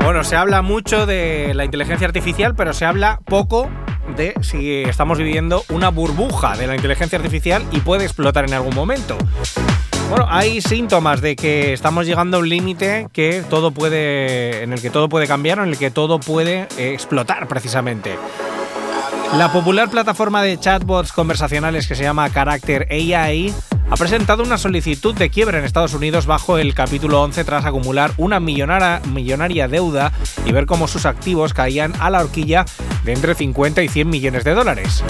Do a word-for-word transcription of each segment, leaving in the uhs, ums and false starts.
Bueno, se habla mucho de la inteligencia artificial, pero se habla poco de si estamos viviendo una burbuja de la inteligencia artificial y puede explotar en algún momento. Bueno, hay síntomas de que estamos llegando a un límite que todo puede, en el que todo puede cambiar o en el que todo puede eh, explotar precisamente. La popular plataforma de chatbots conversacionales que se llama Character A I ha presentado una solicitud de quiebra en Estados Unidos bajo el capítulo once tras acumular una millonaria, millonaria deuda y ver cómo sus activos caían a la horquilla de entre cincuenta y cien millones de dólares.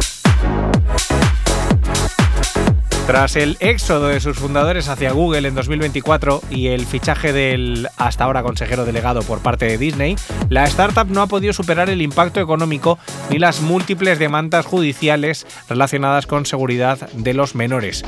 Tras el éxodo de sus fundadores hacia Google en dos mil veinticuatro y el fichaje del hasta ahora consejero delegado por parte de Disney, la startup no ha podido superar el impacto económico ni las múltiples demandas judiciales relacionadas con seguridad de los menores.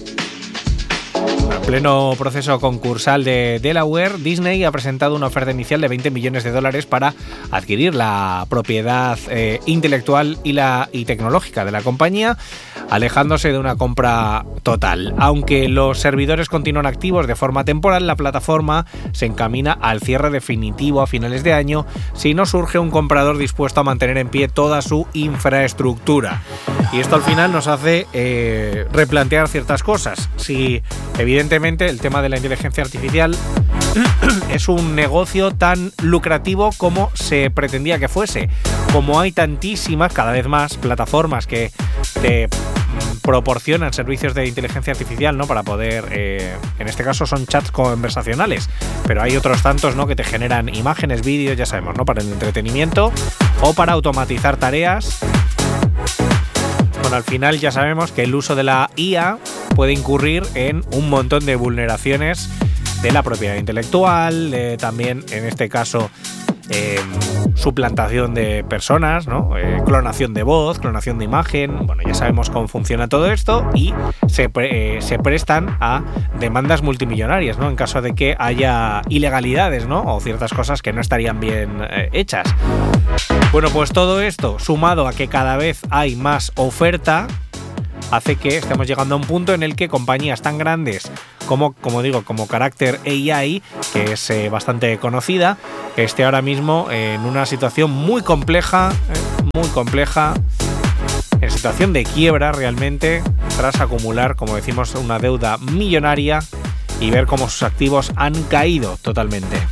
En pleno proceso concursal de Delaware, Disney ha presentado una oferta inicial de veinte millones de dólares para adquirir la propiedad eh, intelectual y, la, y tecnológica de la compañía, alejándose de una compra total. Aunque los servidores continúan activos de forma temporal, la plataforma se encamina al cierre definitivo a finales de año si no surge un comprador dispuesto a mantener en pie toda su infraestructura. Y esto al final nos hace eh, replantear ciertas cosas. Si evidentemente el tema de la inteligencia artificial es un negocio tan lucrativo como se pretendía que fuese, como hay tantísimas, cada vez más, plataformas que te proporcionan servicios de inteligencia artificial, ¿no? Para poder, eh, en este caso son chats conversacionales, pero hay otros tantos, ¿no? Que te generan imágenes, vídeos, ya sabemos, ¿no? Para el entretenimiento o para automatizar tareas. Bueno, al final ya sabemos que el uso de la I A puede incurrir en un montón de vulneraciones de la propiedad intelectual, de, también en este caso eh, suplantación de personas, ¿no? Eh, clonación de voz, clonación de imagen. Bueno, ya sabemos cómo funciona todo esto y se, pre, eh, se prestan a demandas multimillonarias, ¿no? En caso de que haya ilegalidades, ¿no? O ciertas cosas que no estarían bien eh, hechas. Bueno, pues todo esto, sumado a que cada vez hay más oferta, hace que estemos llegando a un punto en el que compañías tan grandes como, como digo, como Character A I, que es eh, bastante conocida, esté ahora mismo en una situación muy compleja, eh, muy compleja, en situación de quiebra realmente, tras acumular, como decimos, una deuda millonaria y ver cómo sus activos han caído totalmente.